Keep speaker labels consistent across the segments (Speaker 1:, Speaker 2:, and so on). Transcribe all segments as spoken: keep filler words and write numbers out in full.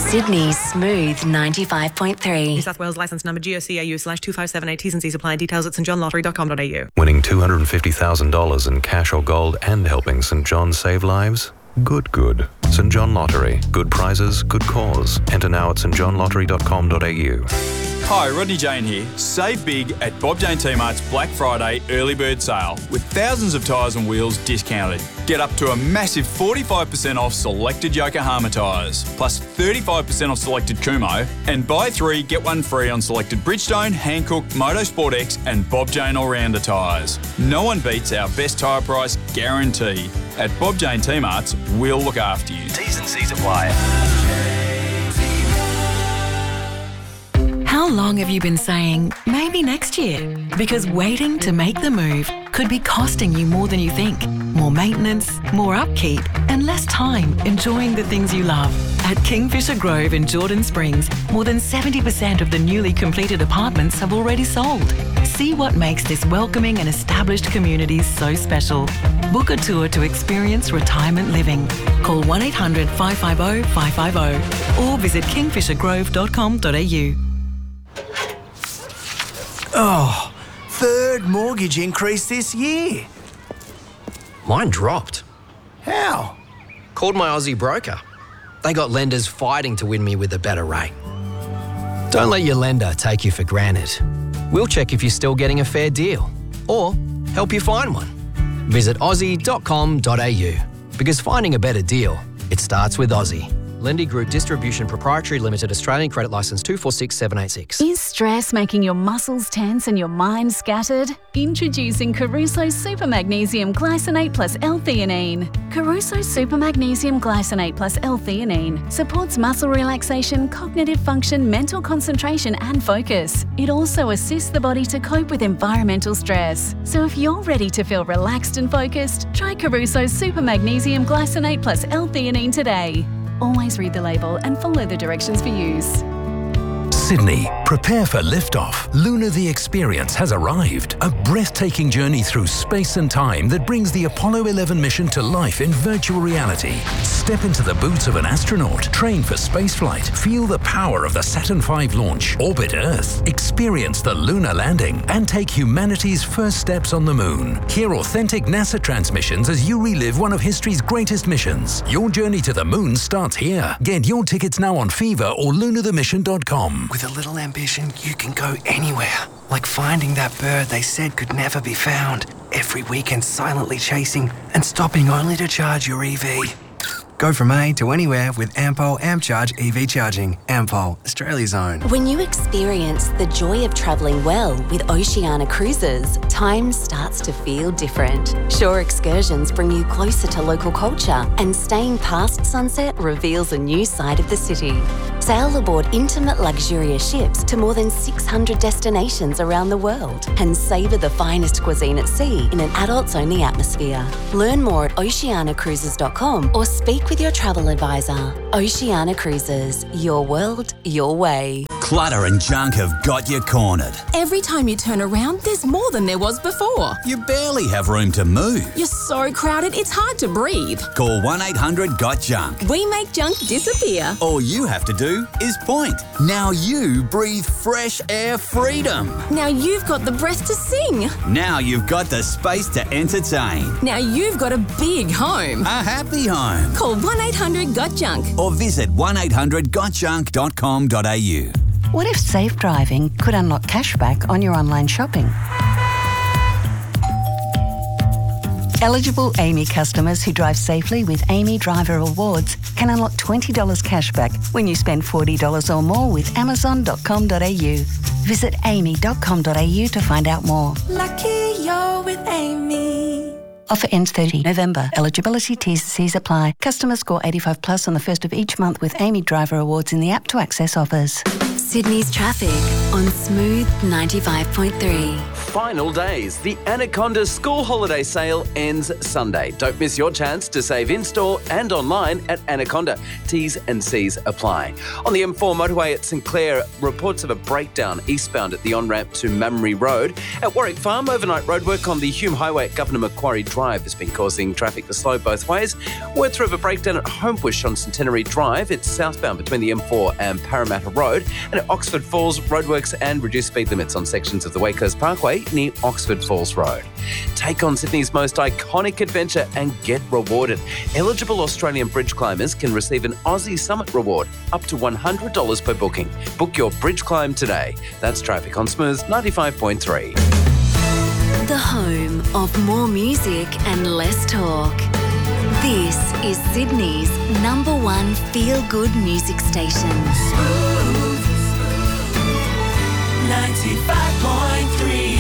Speaker 1: Sydney's Smooth ninety-five point three.
Speaker 2: New South Wales licence number G O C A U slash two five seven eight. T's and C's apply. Details at st john lottery dot com dot a u.
Speaker 3: Winning two hundred fifty thousand dollars in cash or gold and helping St John save lives? Good, good. St John Lottery. Good prizes, good cause. Enter now at st john lottery dot com dot a u.
Speaker 4: Hi, Rodney Jane here. Save big at Bob Jane T-Mart's Black Friday early bird sale with thousands of tyres and wheels discounted. Get up to a massive forty-five percent off selected Yokohama tyres, plus thirty-five percent off selected Kumho, and buy three, get one free on selected Bridgestone, Hankook, Motorsport X and Bob Jane All-Rounder tyres. No one beats our best tyre price guarantee. At Bob Jane T-Mart's, we'll look after you. T's and C's apply.
Speaker 5: How long have you been saying, maybe next year? Because waiting to make the move could be costing you more than you think. More maintenance, more upkeep, and less time enjoying the things you love. At Kingfisher Grove in Jordan Springs, more than seventy percent of the newly completed apartments have already sold. See what makes this welcoming and established community so special. Book a tour to experience retirement living. Call one eight hundred five five zero five five zero or visit kingfisher grove dot com dot a u.
Speaker 6: Oh, third mortgage increase this year.
Speaker 7: Mine dropped.
Speaker 6: How?
Speaker 7: Called my Aussie broker. They got lenders fighting to win me with a better rate. Don't let your lender take you for granted. We'll check if you're still getting a fair deal or help you find one. Visit aussie dot com dot a u because finding a better deal, it starts with Aussie. Lendy Group Distribution Proprietary Limited, Australian Credit Licence two four six seven eight six.
Speaker 8: Is stress making your muscles tense and your mind scattered? Introducing Caruso Super Magnesium Glycinate plus L-theanine. Caruso Super Magnesium Glycinate plus L-theanine supports muscle relaxation, cognitive function, mental concentration and focus. It also assists the body to cope with environmental stress. So if you're ready to feel relaxed and focused, try Caruso Super Magnesium Glycinate plus L-theanine today. Always read the label and follow the directions for use.
Speaker 9: Sydney, prepare for liftoff. Luna the Experience has arrived. A breathtaking journey through space and time that brings the Apollo eleven mission to life in virtual reality. Step into the boots of an astronaut, train for spaceflight, feel the power of the Saturn five launch, orbit Earth, experience the lunar landing, and take humanity's first steps on the moon. Hear authentic NASA transmissions as you relive one of history's greatest missions. Your journey to the moon starts here. Get your tickets now on Fever or lunar the mission dot com.
Speaker 6: With a little ambition, you can go anywhere. Like finding that bird they said could never be found. Every weekend silently chasing and stopping only to charge your E V. Go from A to anywhere with Ampol AmpCharge E V charging. Ampol, Australia's own.
Speaker 1: When you experience the joy of travelling well with Oceania Cruises, time starts to feel different. Shore excursions bring you closer to local culture, and staying past sunset reveals a new side of the city. Sail aboard intimate, luxurious ships to more than six hundred destinations around the world and savour the finest cuisine at sea in an adults-only atmosphere. Learn more at oceania cruises dot com or speak with your travel advisor. Oceania Cruises, your world, your way.
Speaker 10: Clutter and junk have got you cornered.
Speaker 11: Every time you turn around, there's more than there was before.
Speaker 10: You barely have room to move.
Speaker 11: You're so crowded, it's hard to breathe.
Speaker 10: Call one eight hundred got junk.
Speaker 11: We make junk disappear.
Speaker 10: All you have to do is point. Now you breathe fresh air freedom.
Speaker 11: Now you've got the breath to sing.
Speaker 10: Now you've got the space to entertain.
Speaker 11: Now you've got a big home.
Speaker 10: A happy home.
Speaker 11: Call one eight hundred got junk.
Speaker 10: Or visit one eight hundred got junk dot com dot a u.
Speaker 12: What if safe driving could unlock cashback on your online shopping? Eligible Amy customers who drive safely with Amy Driver Awards can unlock twenty dollars cashback when you spend forty dollars or more with amazon dot com dot a u. Visit amy dot com dot a u to find out more.
Speaker 13: Lucky you're with Amy.
Speaker 12: Offer ends thirtieth November. Eligibility T's and C's apply. Customers score eighty-five plus on the first of each month with Amy Driver Awards in the app to access offers.
Speaker 1: Sydney's traffic on Smooth ninety-five point three.
Speaker 14: final days. The Anaconda School Holiday Sale ends Sunday. Don't miss your chance to save in-store and online at Anaconda. T's and C's apply. On the M four motorway at St Clair, reports of a breakdown eastbound at the on-ramp to Mamrie Road. At Warwick Farm, overnight roadwork on the Hume Highway at Governor Macquarie Drive has been causing traffic to slow both ways. Word through of a breakdown at Homebush on Centenary Drive. It's southbound between the M four and Parramatta Road. And at Oxford Falls, roadworks and reduced speed limits on sections of the Waycoast Parkway near Oxford Falls Road. Take on Sydney's most iconic adventure and get rewarded. Eligible Australian bridge climbers can receive an Aussie Summit reward up to one hundred dollars per booking. Book your bridge climb today. That's Traffic on Smooth ninety-five point three.
Speaker 1: The home of more music and less talk. This is Sydney's number one feel-good music station.
Speaker 13: ninety-five point three.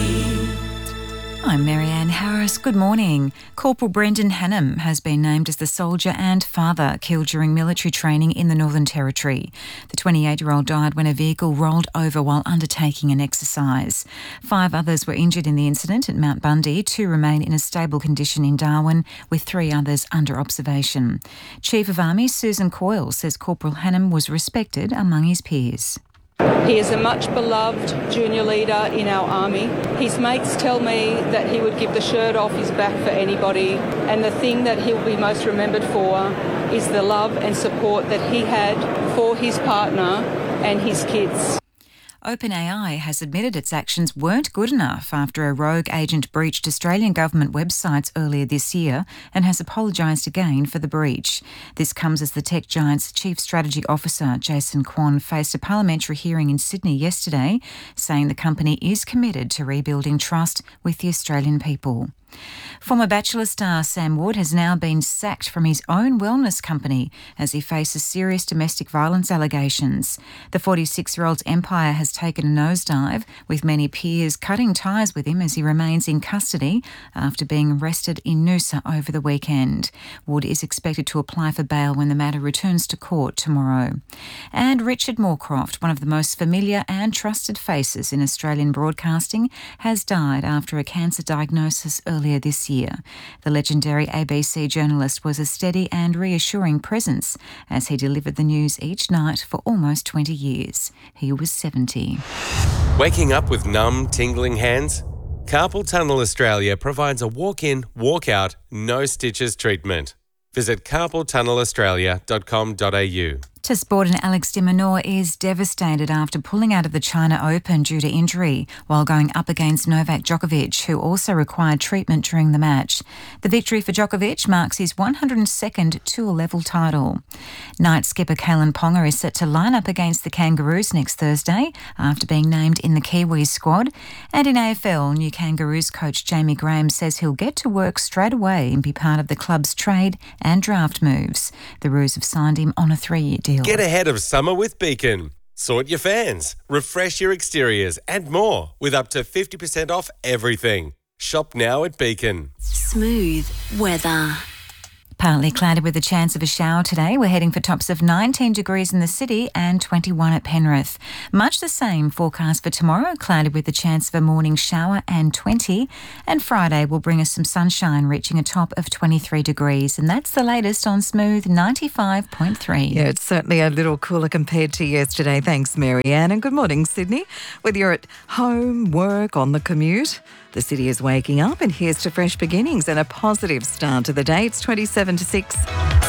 Speaker 15: I'm Marianne Harris. Good morning. Corporal Brendan Hannam has been named as the soldier and father killed during military training in the Northern Territory. The twenty-eight-year-old died when a vehicle rolled over while undertaking an exercise. Five others were injured in the incident at Mount Bundy. Two remain in a stable condition in Darwin, with three others under observation. Chief of Army Susan Coyle says Corporal Hannam was respected among his peers.
Speaker 16: He is a much beloved junior leader in our army. His mates tell me that he would give the shirt off his back for anybody, and the thing that he'll be most remembered for is the love and support that he had for his partner and his kids.
Speaker 15: OpenAI has admitted its actions weren't good enough after a rogue agent breached Australian government websites earlier this year and has apologised again for the breach. This comes as the tech giant's chief strategy officer, Jason Kwon, faced a parliamentary hearing in Sydney yesterday, saying the company is committed to rebuilding trust with the Australian people. Former Bachelor star Sam Wood has now been sacked from his own wellness company as he faces serious domestic violence allegations. The forty-six-year-old's empire has taken a nosedive, with many peers cutting ties with him as he remains in custody after being arrested in Noosa over the weekend. Wood is expected to apply for bail when the matter returns to court tomorrow. And Richard Moorcroft, one of the most familiar and trusted faces in Australian broadcasting, has died after a cancer diagnosis earlier this year. The legendary A B C journalist was a steady and reassuring presence as he delivered the news each night for almost twenty years. He was seventy.
Speaker 17: Waking up with numb, tingling hands? Carpal Tunnel Australia provides a walk-in, walk-out, no stitches treatment. Visit carpal tunnel australia dot com dot a u.
Speaker 15: To sport, and Alex de Minaur is devastated after pulling out of the China Open due to injury while going up against Novak Djokovic, who also required treatment during the match. The victory for Djokovic marks his one hundred second tour-level title. Night skipper Kalen Ponga is set to line up against the Kangaroos next Thursday after being named in the Kiwis squad. And in A F L, new Kangaroos coach Jamie Graham says he'll get to work straight away and be part of the club's trade and draft moves. The Roos have signed him on a three-year deal.
Speaker 17: Get ahead of summer with Beacon. Sort your fans, refresh your exteriors and more with up to fifty percent off everything. Shop now at Beacon.
Speaker 1: Smooth weather.
Speaker 15: Partly cloudy with a chance of a shower today. We're heading for tops of nineteen degrees in the city and twenty-one at Penrith. Much the same forecast for tomorrow, cloudy with a chance of a morning shower and twenty. And Friday will bring us some sunshine, reaching a top of twenty-three degrees. And that's the latest on Smooth ninety-five point three.
Speaker 18: Yeah, it's certainly a little cooler compared to yesterday. Thanks, Marianne. And good morning, Sydney. Whether you're at home, work, on the commute, the city is waking up, and here's to fresh beginnings and a positive start to the day. It's twenty-seven to six.